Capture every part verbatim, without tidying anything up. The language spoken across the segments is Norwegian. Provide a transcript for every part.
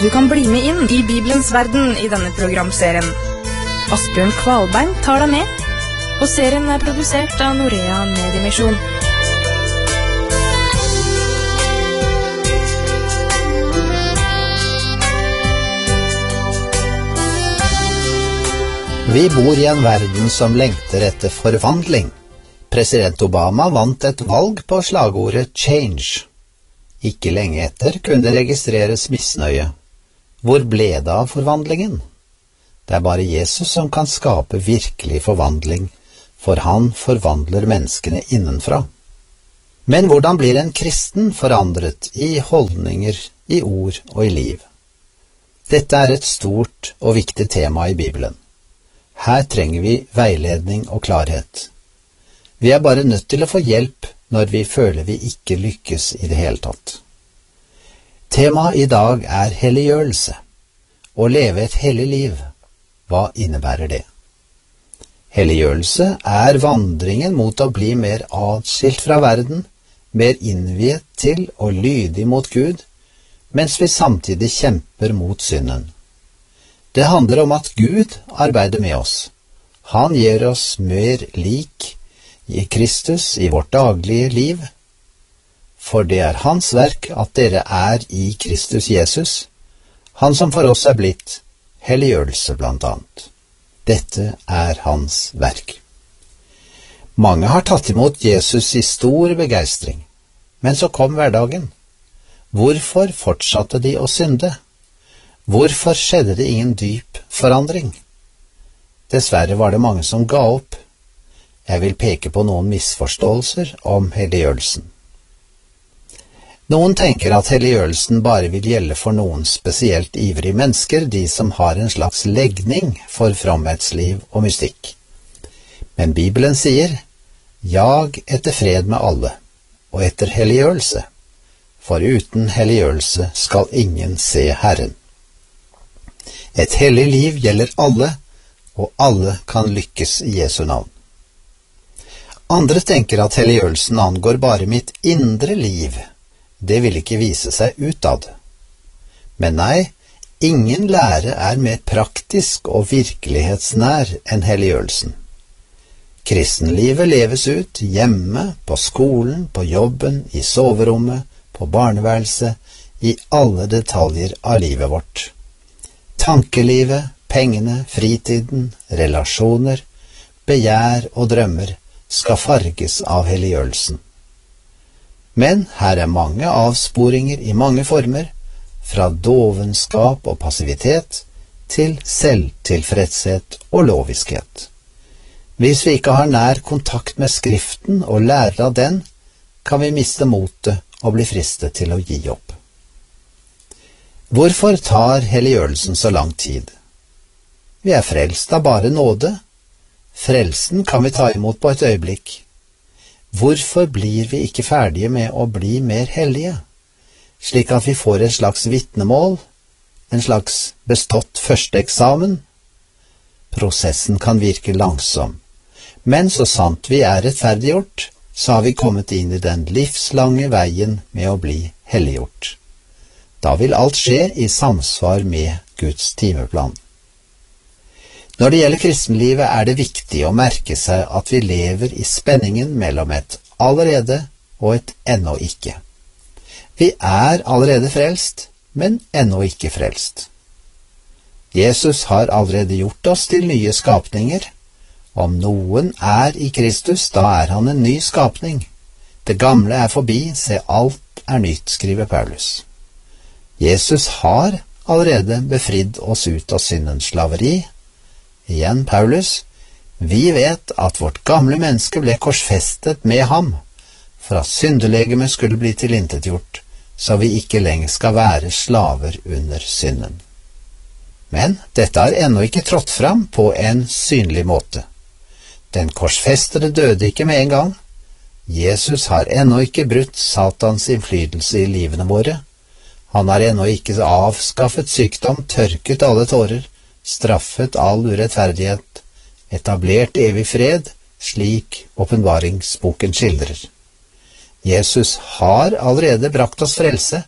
Du kan bli med inn i Bibelens verden i denne programserien. Asbjørn Kvalbein tar deg med, og serien er produsert av Norea Mediemisjon. Vi bor i en verden som lengter etter forvandling. President Obama vant et valg på slagordet «Change». Ikke lenge etter kunne det registreres misnøye. Hvor ble det av forvandlingen? Det er bare Jesus som kan skape virkelig forvandling, for han forvandler menneskene innenfra. Men hvordan blir en kristen forandret i holdninger, i ord og i liv? Dette er et stort og viktig tema i Bibelen. Her trenger vi veiledning og klarhet. Vi er bare nødt til å få hjelp når vi føler vi ikke lykkes i det hele tatt. Temaet i dag er helliggjørelse. Å leve et hellig liv. Hva innebærer det? Helliggjørelse er vandringen mot å bli mer atskilt fra verden, mer innviet til og lydig mot Gud, mens vi samtidig kjemper mot synden. Det handler om at Gud arbeider med oss. Han gjør oss mer lik i Kristus i vårt daglige liv, for det er hans verk at dere er i Kristus Jesus, han som for oss er blitt helliggjørelse blant annet. Dette er hans verk. Mange har tatt imot Jesus i stor begeistring, men så kom hverdagen. Hvorfor fortsatte de å synde? Hvorfor skjedde det ingen dyp forandring? Dessverre var det mange som ga opp. Jeg vil peke på noen misforståelser om helliggjørelsen. Noen tenker at helliggjørelsen bare vil gjelde for noen spesielt ivrige mennesker, de som har en slags legning for fromhetsliv og mystikk. Men Bibelen sier, jag etter fred med alle, og etter helliggjørelse, for uten helliggjørelse skal ingen se Herren. Et hellig liv gjelder alle, og alle kan lykkes i Jesu navn. Andre tenker at helliggjørelsen angår bare mitt indre liv. Det vil ikke vise seg utad. Men nei, ingen lære er mer praktisk og virkelighetsnær enn helliggjørelsen. Kristenlivet leves ut hjemme, på skolen, på jobben, i soverommet, på barneværelset, i alle detaljer av livet vårt. Tankelivet, pengene, fritiden, relasjoner, begjær og drømmer skal farges av helliggjørelsen. Men her er mange avsporinger i mange former, fra dovenskap og passivitet til selvtilfredshet og loviskhet. Hvis vi ikke har nær kontakt med Skriften og lærer av den, kan vi miste motet og bli fristet til å gi opp. Hvorfor tar helliggjørelsen så lang tid? Vi er frelst av bare nåde. Frelsen kan vi ta imot på et øyeblikk. Hvorfor blir vi ikke ferdige med å bli mer hellige, slik at vi får et slags vitnemål, en slags bestått førsteeksamen? Prosessen kan virke langsom, men så sant vi er rettferdiggjort, så har vi kommet inn i den livslange veien med å bli helliggjort. Da vil alt skje i samsvar med Guds timeplan. Når det gjelder kristenlivet er det viktig å merke seg at vi lever i spenningen mellom et allerede og et ennå ikke. Vi er allerede frelst, men ennå ikke frelst. Jesus har allerede gjort oss til nye skapninger. Om noen er i Kristus, da er han en ny skapning. Det gamle er forbi, se alt er nytt, skriver Paulus. Jesus har allerede befridd oss ut av syndens slaveri. Igjen Paulus, vi vet at vårt gamle menneske ble korsfestet med ham, for at syndelegemet skulle bli tilintetgjort, så vi ikke lenger skal være slaver under synden. Men dette har ennå ikke trådt fram på en synlig måte. Den korsfestede døde ikke med en gang. Jesus har ennå ikke brutt Satans innflytelse i livene våre. Han har ennå ikke avskaffet sykdom, tørket alle tårer, straffet all urettferdighet, etablert evig fred, slik åpenbaringsboken skildrer. Jesus har allerede brakt oss frelse,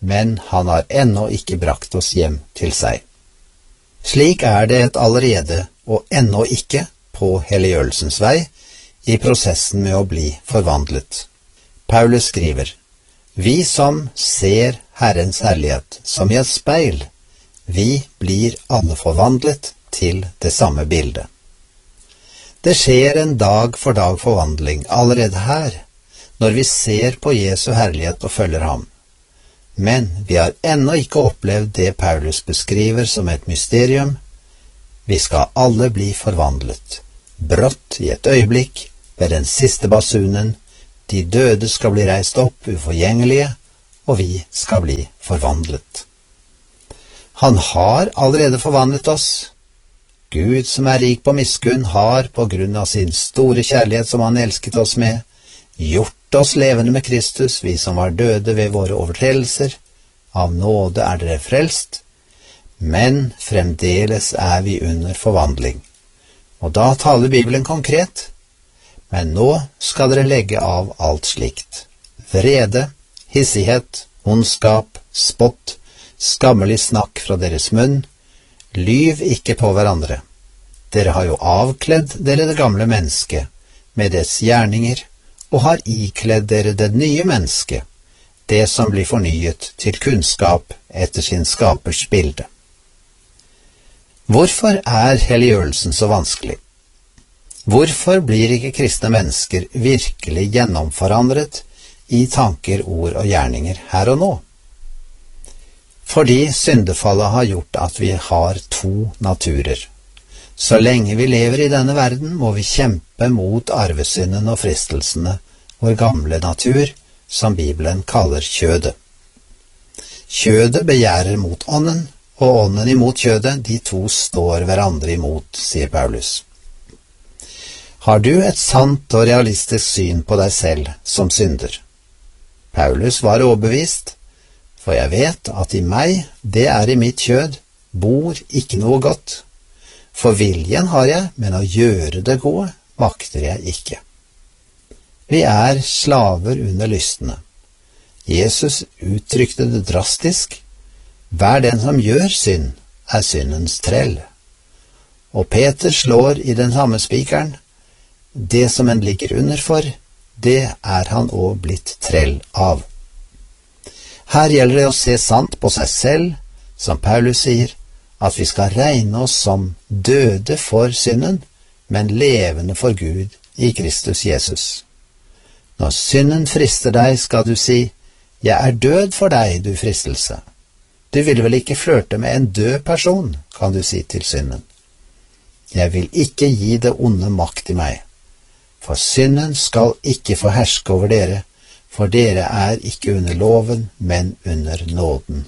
men han har ennå ikke brakt oss hjem til seg. Slik er det et allerede og ennå ikke på helliggjørelsens vei i prosessen med å bli forvandlet. Paulus skriver, vi som ser Herrens herlighet som i et speil, vi blir alle forvandlet til det samme bildet. Det skjer en dag for dag forvandling allerede her, når vi ser på Jesu herlighet og følger ham. Men vi har ennå ikke opplevd det Paulus beskriver som et mysterium. Vi skal alle bli forvandlet, brått i et øyeblikk, ved den siste basunen. De døde skal bli reist opp uforgjengelige, og vi skal bli forvandlet. Han har allerede forvandlet oss. Gud som er rik på miskunn har, på grunn av sin store kjærlighet som han elsket oss med, gjort oss levende med Kristus, vi som var døde ved våre overtredelser. Av nåde er dere frelst, men fremdeles er vi under forvandling. Og da taler Bibelen konkret. Men nå skal dere legge av alt slikt. Vrede, hissighet, ondskap, spott, skammelig snakk fra deres munn. Lyv ikke på hverandre. Dere har jo avkledd dere det gamle mennesket med dets gjerninger, og har ikledd dere det nye mennesket, det som blir fornyet til kunnskap etter sin skapers bilde. Hvorfor er helliggjørelsen så vanskelig? Hvorfor blir ikke kristne mennesker virkelig gjennomforandret i tanker, ord og gjerninger her og nå? Fordi syndefallet har gjort at vi har to naturer. Så lenge vi lever i denne verden, må vi kjempe mot arvesynden og fristelsene, vår gamle natur, som Bibelen kaller kjødet. Kjødet begjærer mot ånden, og ånden imot kjødet, de to står hverandre imot, sier Paulus. Har du et sant og realistisk syn på deg selv som synder? Paulus var overbevist, for jeg vet at i meg, det er i mitt kjød, bor ikke noe godt. For viljen har jeg, men å gjøre det gode makter jeg ikke. Vi er slaver under lystene. Jesus uttrykte det drastisk. Hver den som gjør synd, er syndens trell. Og Peter slår i den samme spikeren. Det som en ligger under for, det er han også blitt trell av. Her gjelder det å se sant på seg selv, som Paulus sier, at vi skal regne oss som døde for synden, men levende for Gud i Kristus Jesus. Når synden frister deg, skal du si, jeg er død for deg, du fristelse. Du vil vel ikke flørte med en død person, kan du si til synden. Jeg vil ikke gi det onde makt i meg. For synden skal ikke få herske over dere, for dere er ikke under loven, men under nåden.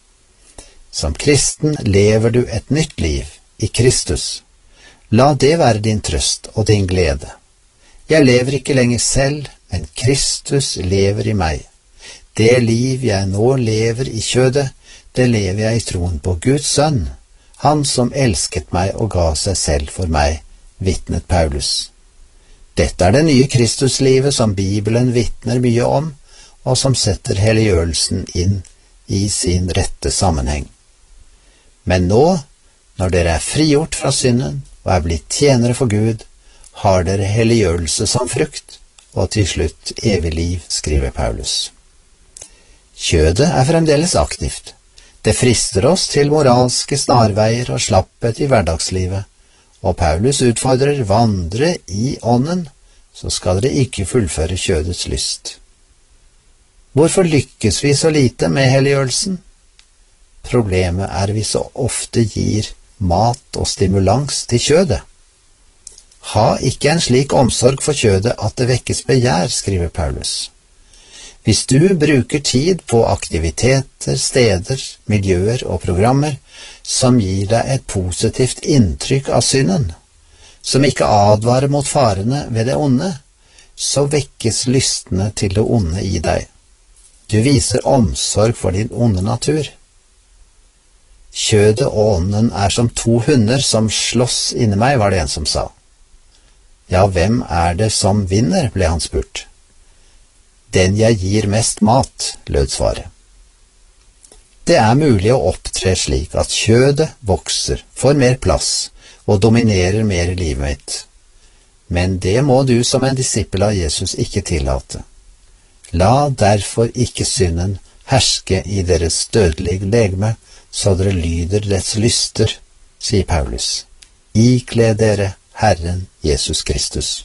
Som kristen lever du et nytt liv i Kristus. La det være din trøst og din glede. Jeg lever ikke lenger selv, men Kristus lever i meg. Det liv jeg nå lever i kjødet, det lever jeg i troen på Guds sønn, han som elsket meg og ga seg selv for meg, vitnet Paulus. Dette er det nye Kristuslivet som Bibelen vitner mye om, og som setter helliggjørelsen inn i sin rette sammenheng. Men nå, når dere er frigjort fra synden og er blitt tjenere for Gud, har dere helliggjørelse som frukt, og til slutt evig liv, skriver Paulus. Kjødet er fremdeles aktivt. Det frister oss til moralske snarveier og slapphet i hverdagslivet, og Paulus utfordrer vandre i ånden, så skal dere ikke fullføre kjødets lyst. Hvorfor lykkes vi så lite med helliggjørelsen? Problemet er vi så ofte gir mat og stimulans til kjødet. Ha ikke en slik omsorg for kjødet at det vekkes begjær, skriver Paulus. Hvis du bruker tid på aktiviteter, steder, miljøer og programmer som gir deg et positivt inntrykk av synden, som ikke advarer mot farene ved det onde, så vekkes lystene til det onde i deg. Du viser omsorg for din onde natur. Kjødet og ånden er som to hunder som slåss inni meg, var det en som sa. Ja, hvem er det som vinner, ble han spurt. Den jeg gir mest mat, lød svaret. Det er mulig å opptre slik at kjødet vokser, får mer plass og dominerer mer i livet mitt. Men det må du som en disippel av Jesus ikke tillate. La derfor ikke synden herske i deres dødelige legeme, så dere lyder dets lyster, sier Paulus. Ikle dere Herren Jesus Kristus.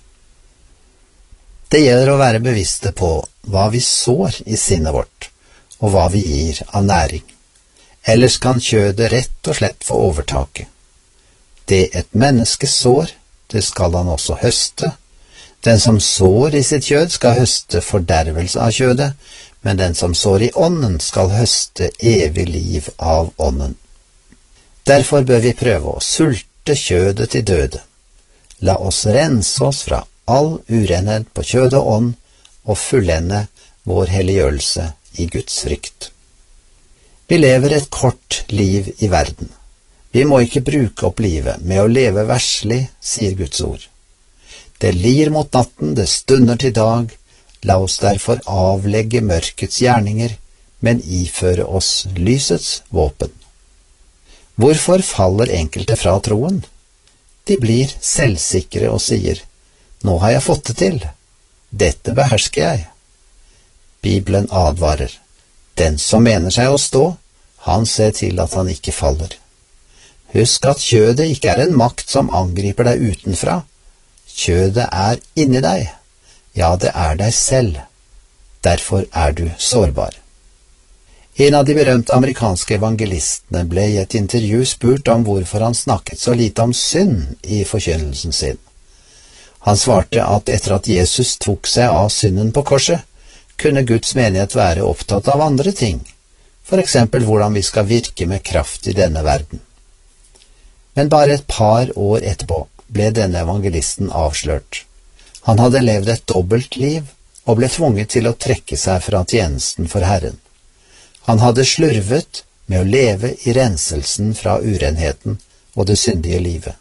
Det gjelder å være bevisste på hva vi sår i sinnet vårt, og hva vi gir av næring. Ellers kan kjødet rett og slett få overtaket. Det et menneske sår, det skal han også høste. Den som sår i sitt kjød skal høste fordervelse av kjødet, men den som sår i ånden skal høste evig liv av ånden. Derfor bør vi prøve å sulte kjødet til døde. La oss rense oss fra all urenhet på kjød og ånd, og fullende vår helliggjørelse i Guds frykt. Vi lever et kort liv i verden. Vi må ikke bruke opp livet med å leve verslig, sier Guds ord. Det lir mot natten, det stunder til dag. La oss derfor avlegge mørkets gjerninger, men iføre oss lysets våpen. Hvorfor faller enkelte fra troen? De blir selvsikre og sier, nå har jeg fått det til. Dette behersker jeg. Bibelen advarer. Den som mener seg å stå, han ser til at han ikke faller. Husk at kjødet ikke er en makt som angriper deg utenfra. Kjødet er inni deg. Ja, det er deg selv. Derfor er du sårbar. En av de berømte amerikanske evangelistene ble i et intervju spurt om hvorfor han snakket så lite om synd i forkynnelsen sin. Han svarte at etter at Jesus tok seg av synden på korset, kunne Guds menighet være opptatt av andre ting, for eksempel hvordan vi skal virke med kraft i denne verden. Men bare et par år etterpå ble denne evangelisten avslørt. Han hadde levd et dobbelt liv og ble tvunget til å trekke seg fra tjenesten for Herren. Han hadde slurvet med å leve i renselsen fra urenheten og det syndige livet.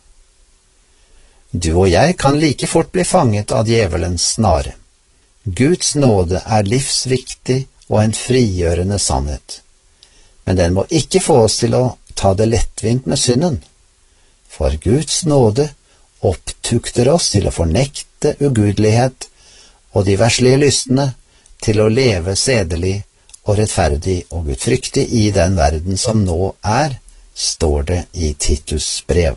Du og jeg kan like fort bli fanget av djevelens snare. Guds nåde er livsviktig og en frigjørende sannhet. Men den må ikke få oss til å ta det lettvint med synden. For Guds nåde opptukter oss til å fornekte ugudelighet og de verslige lystne, til å leve sedelig og rettferdig og gudfryktig i den verden som nå er, står det i Titus brev.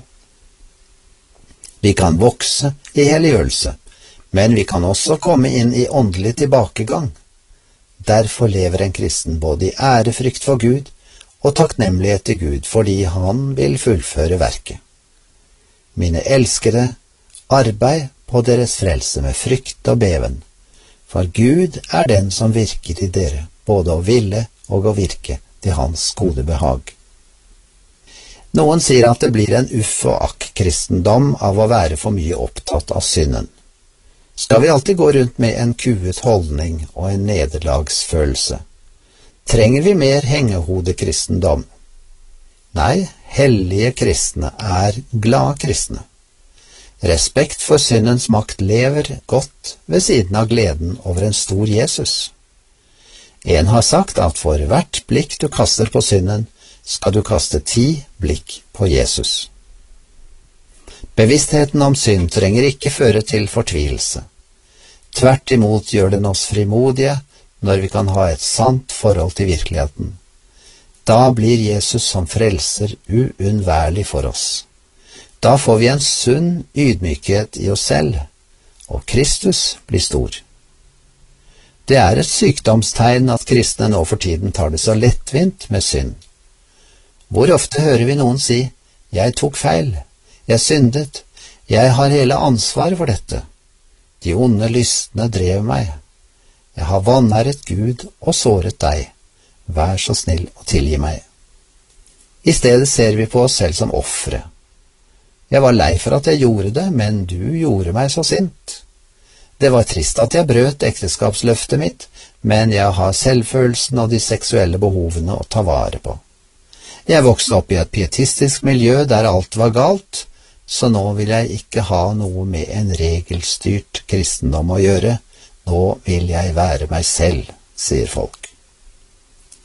Vi kan vokse i helliggjørelse, men vi kan også komme inn i åndelig tilbakegang. Derfor lever en kristen både i ærefrykt for Gud og takknemlighet til Gud, fordi han vil fullføre verket. Mine elskede, arbeid på deres frelse med frykt og beven, for Gud er den som virker i dere, både å ville og å virke til hans gode behag. Noen sier at det blir en uff og akk-kristendom av å være for mye opptatt av synden. Skal vi alltid gå rundt med en kuet holdning og en nederlagsfølelse? Trenger vi mer hengehodekristendom? Nei, hellige kristne er glade kristne. Respekt for syndens makt lever godt ved siden av gleden over en stor Jesus. En har sagt at for hvert blikk du kaster på synden, skal du kaste ti blikk på Jesus. Bevisstheten om synd trenger ikke føre til fortvilelse. Tvert imot gjør den oss frimodige når vi kan ha et sant forhold til virkeligheten. Da blir Jesus som frelser uunnværlig for oss. Da får vi en sunn ydmykhet i oss selv, og Kristus blir stor. Det er et sykdomstegn at kristne nå for tiden tar det så lettvint med synd. Hvor ofte hører vi noen si, «Jeg tok feil, jeg syndet, jeg har hele ansvaret for dette. De onde lystne drev meg. Jeg har vanæret Gud og såret deg. Vær så snill og tilgi meg.» I stedet ser vi på oss selv som ofre. Jeg var lei for at jeg gjorde det, men du gjorde meg så sint. Det var trist at jeg brøt ekteskapsløftet mitt, men jeg har selvfølelsen og de seksuelle behovene å ta vare på. Jeg vokste opp i et pietistisk miljø der alt var galt, så nå vil jeg ikke ha noe med en regelstyrt kristendom å gjøre. Nå vil jeg være meg selv, sier folk.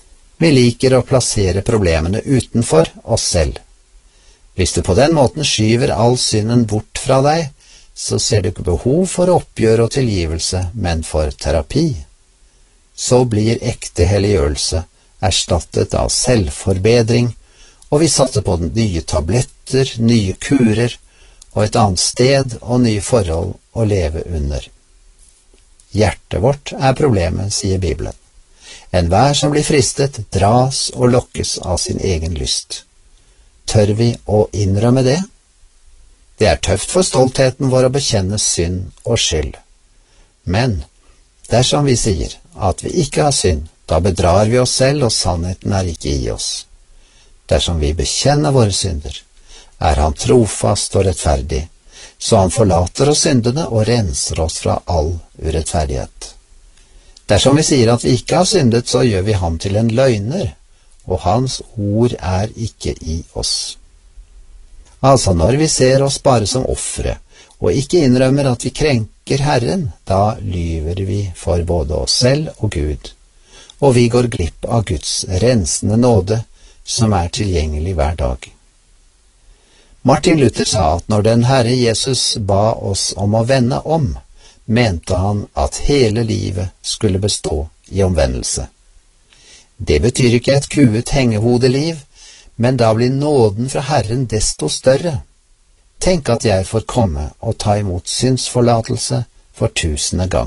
Vi liker å plassere problemene utenfor oss selv. Hvis du på den måten skyver all synden bort fra deg, så ser du ikke behov for oppgjør og tilgivelse, men for terapi. Så blir ekte helliggjørelse erstattet av selvforbedring, og vi satser på nye tabletter, nye kurer og et annet sted og nye forhold å leve under. Hjertet vårt er problemet, sier Bibelen. Enhver som blir fristet, dras og lokkes av sin egen lyst. Tør vi å innrømme det? Det er tøft for stoltheten vår å bekjenne synd og skyld. Men dersom vi sier at vi ikke har synd, da bedrar vi oss selv, og sannheten er ikke i oss. Dersom vi bekjenner våre synder, er han trofast og rettferdig, så han forlater oss syndene og renser oss fra all urettferdighet. Dersom vi sier at vi ikke har syndet, så gjør vi ham til en løgner, og hans ord er ikke i oss. Altså, når vi ser oss bare som ofre, og ikke innrømmer at vi krenker Herren, da lyver vi for både oss selv og Gud, og vi går glipp av Guds rensende nåde, som er tilgjengelig hver dag. Martin Luther sa at når den Herre Jesus ba oss om å vende om, mente han at hele livet skulle bestå i omvendelse. Det betyr ikke et kuet hengehodeliv, men da blir nåden fra Herren desto større. Tenk at jeg får komme og ta imot syndsforlatelse for tusende gang.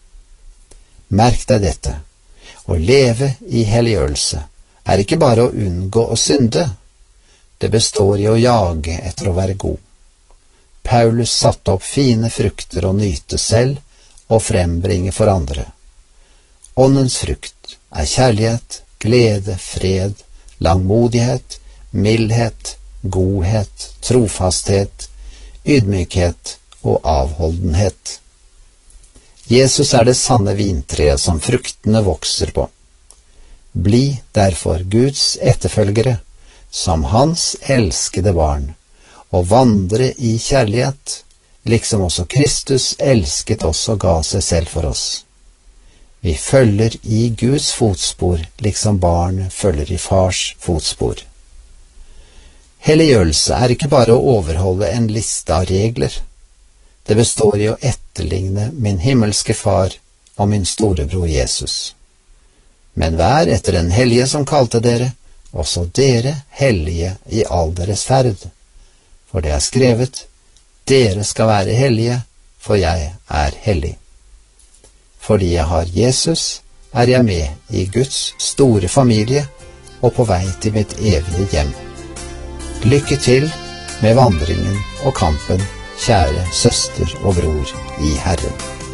Merk deg dette. Å leve i helliggjørelse er ikke bare å unngå å synde. Det består i å jage etter å være god. Paulus satte opp fine frukter å nyte selv og frembringe for andre. Åndens frukt er kjærlighet, glede, fred, langmodighet, mildhet, godhet, trofasthet, ydmykhet og avholdenhet. Jesus er det sanne vintreet som fruktene vokser på. Bli derfor Guds etterfølgere, som hans elskede barn, og vandre i kjærlighet, liksom også Kristus elsket oss og ga seg selv for oss. Vi følger i Guds fotspor, liksom barn følger i fars fotspor. Helliggjørelse er ikke bare å overholde en liste av regler. Det består i å etterligne min himmelske far og min storebror Jesus. Men vær etter den hellige som kalte dere, også dere hellige i all deres ferd. For det er skrevet, dere skal være hellige, for jeg er hellig. Fordi jeg har Jesus, er jeg med i Guds store familie og på vei til mitt evige hjem. Lykke til med vandringen og kampen, kjære søster og bror i Herren.